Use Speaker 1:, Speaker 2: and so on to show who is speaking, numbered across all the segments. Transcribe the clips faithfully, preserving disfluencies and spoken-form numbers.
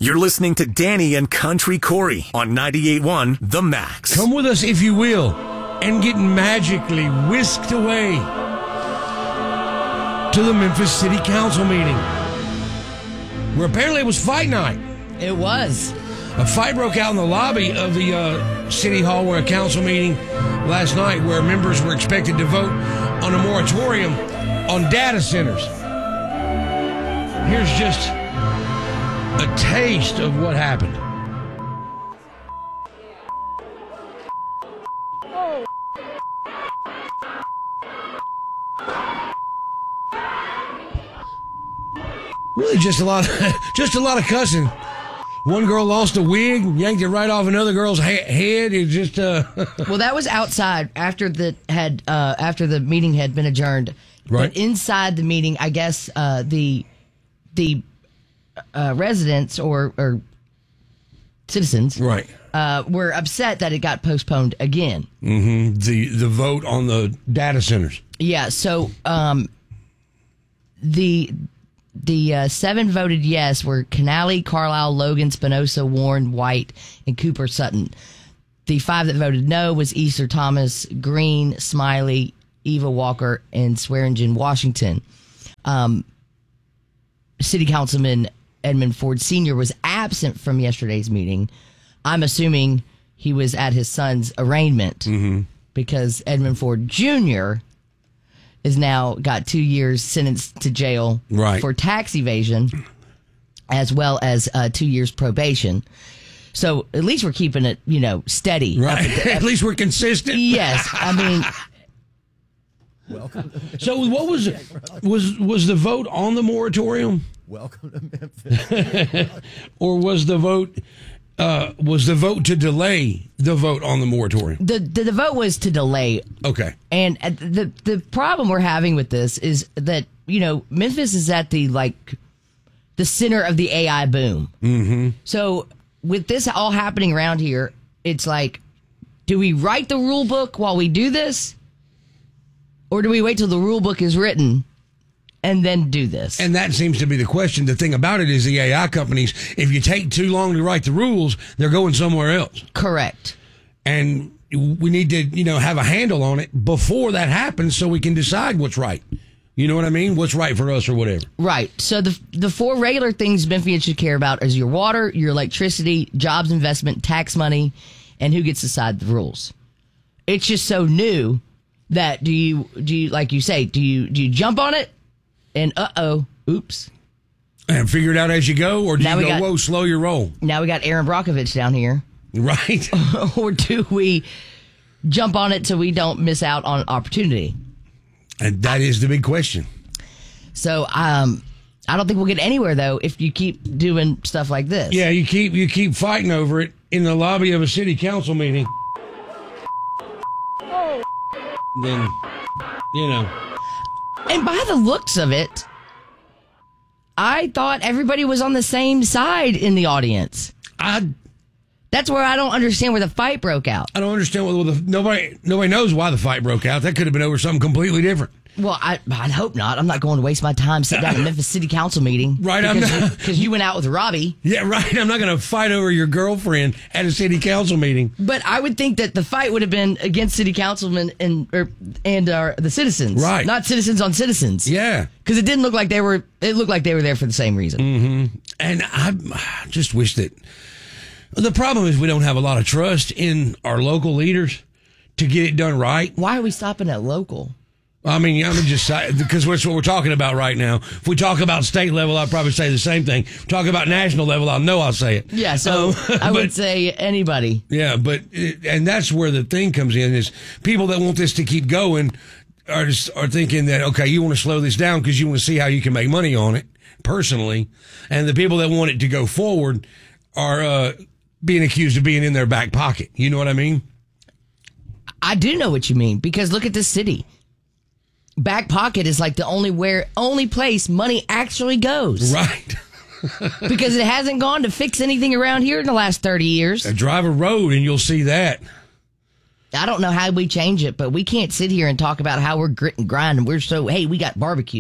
Speaker 1: You're listening to Danny and Country Corey on ninety-eight point one The Max.
Speaker 2: Come with us, if you will, and get magically whisked away to the Memphis City Council meeting, where apparently it was fight night.
Speaker 3: It was.
Speaker 2: A fight broke out in the lobby of the uh, City Hall where a council meeting last night where members were expected to vote on a moratorium on data centers. Here's just a taste of what happened. Really, just a lot, of, just a lot of cussing. One girl lost a wig, yanked it right off another girl's ha- head. It just uh
Speaker 3: well, that was outside after the had uh, after the meeting had been adjourned.
Speaker 2: Right.
Speaker 3: But inside the meeting, I guess uh, the the uh, residents or or citizens
Speaker 2: right
Speaker 3: uh, were upset that it got postponed again.
Speaker 2: Mm-hmm. The the vote on the data centers.
Speaker 3: Yeah. So um, the. The uh, seven voted yes were Canale, Carlisle, Logan, Spinoza, Warren, White, and Cooper Sutton. The five that voted no was Easter Thomas, Green, Smiley, Eva Walker, and Swearingen, Washington. Um, City Councilman Edmund Ford Senior was absent from yesterday's meeting. I'm assuming he was at his son's arraignment
Speaker 2: mm-hmm.
Speaker 3: because Edmund Ford Junior is now got two years sentenced to jail
Speaker 2: right.
Speaker 3: for tax evasion, as well as uh, two years probation. So at least we're keeping it, you know, steady.
Speaker 2: Right.
Speaker 3: At, the,
Speaker 2: at least we're consistent.
Speaker 3: Yes, I mean.
Speaker 4: Welcome.
Speaker 2: So what was was was the vote on the moratorium?
Speaker 4: Welcome to Memphis.
Speaker 2: Or was the vote? Uh, was the vote to delay the vote on the moratorium?
Speaker 3: The, the the vote was to delay.
Speaker 2: Okay.
Speaker 3: And uh, the the problem we're having with this is that, you know, Memphis is at the like the center of the A I boom.
Speaker 2: Mm-hmm.
Speaker 3: So with this all happening around here, it's like, do we write the rule book while we do this, or do we wait till the rule book is written and then do this?
Speaker 2: And that seems to be the question. The thing about it is the A I companies, if you take too long to write the rules, they're going somewhere else.
Speaker 3: Correct.
Speaker 2: And we need to, you know, have a handle on it before that happens so we can decide what's right. You know what I mean? What's right for us or whatever.
Speaker 3: Right. So the the four regular things Memphians should care about is your water, your electricity, jobs, investment, tax money, and who gets to decide the rules. It's just so new that do you, do you like you say, do you do you jump on it? And uh-oh, oops.
Speaker 2: And figure it out as you go, or do
Speaker 3: Now
Speaker 2: you
Speaker 3: we
Speaker 2: go,
Speaker 3: got-
Speaker 2: whoa, slow your roll?
Speaker 3: Now we got Aaron Brockovich down here.
Speaker 2: Right.
Speaker 3: Or do we jump on it so we don't miss out on opportunity?
Speaker 2: And that is the big question.
Speaker 3: So um, I don't think we'll get anywhere, though, if you keep doing stuff like this.
Speaker 2: Yeah, you keep you keep fighting over it in the lobby of a city council meeting. Then, you know.
Speaker 3: And by the looks of it, I thought everybody was on the same side in the audience.
Speaker 2: I
Speaker 3: That's where I don't understand where the fight broke out.
Speaker 2: I don't understand what the, nobody nobody knows why the fight broke out. That could have been over something completely different.
Speaker 3: Well, I I hope not. I'm not going to waste my time sitting down at Memphis City Council meeting.
Speaker 2: Right, I'm not.
Speaker 3: Because you went out with Robbie.
Speaker 2: Yeah, right. I'm not going to fight over your girlfriend at a city council meeting.
Speaker 3: But I would think that the fight would have been against city councilmen and or, and uh, the citizens.
Speaker 2: Right.
Speaker 3: Not citizens on citizens.
Speaker 2: Yeah.
Speaker 3: Because it didn't look like they were, it looked like they were there for the same reason.
Speaker 2: Mm-hmm. And I just wish that, the problem is we don't have a lot of trust in our local leaders to get it done right.
Speaker 3: Why are we stopping at local?
Speaker 2: I mean, I'm just because that's what we're talking about right now. If we talk about state level, I'll probably say the same thing. If we talk about national level, I'll know I'll say it.
Speaker 3: Yeah, so
Speaker 2: Um,
Speaker 3: I
Speaker 2: but-
Speaker 3: would say anybody.
Speaker 2: Yeah, but it, and that's where the thing comes in is people that want this to keep going are just, are thinking that okay, you want to slow this down because you want to see how you can make money on it personally, and the people that want it to go forward are uh, being accused of being in their back pocket. You know what I mean?
Speaker 3: I do know what you mean because look at this city. Back pocket is like the only where only place money actually goes.
Speaker 2: Right.
Speaker 3: Because it hasn't gone to fix anything around here in the last thirty years.
Speaker 2: Drive a road and you'll see that.
Speaker 3: I don't know how we change it, but we can't sit here and talk about how we're grit and grind and we're so, hey, we got barbecue.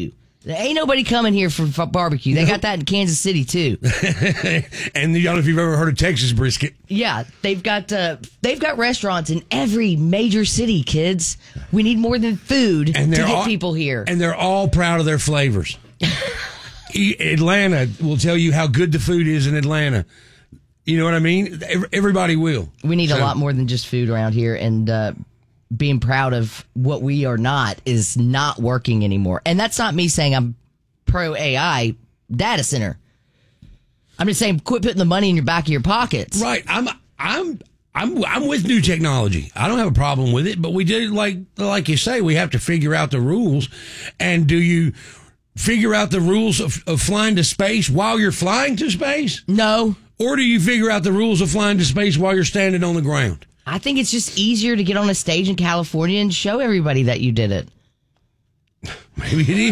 Speaker 3: There ain't nobody coming here for f- barbecue. They got that in Kansas City too.
Speaker 2: And I don't know if you've ever heard of Texas brisket.
Speaker 3: Yeah, they've got uh, they've got restaurants in every major city. Kids, we need more than food
Speaker 2: And
Speaker 3: to
Speaker 2: they're
Speaker 3: get
Speaker 2: all,
Speaker 3: people here.
Speaker 2: And they're all proud of their flavors. E- Atlanta will tell you how good the food is in Atlanta. You know what I mean? Ev- Everybody will.
Speaker 3: We need
Speaker 2: So-
Speaker 3: a lot more than just food around here, and uh, being proud of what we are not is not working anymore. And that's not me saying I'm pro A I data center. I'm just saying quit putting the money in your back of your pockets.
Speaker 2: Right. I'm I'm I'm I'm with new technology. I don't have a problem with it, but we did like like you say, we have to figure out the rules. And do you figure out the rules of, of flying to space while you're flying to space?
Speaker 3: No,
Speaker 2: Or do you figure out the rules of flying to space while you're standing on the ground?
Speaker 3: I think it's just easier to get on a stage in California and show everybody that you did it.
Speaker 2: Maybe it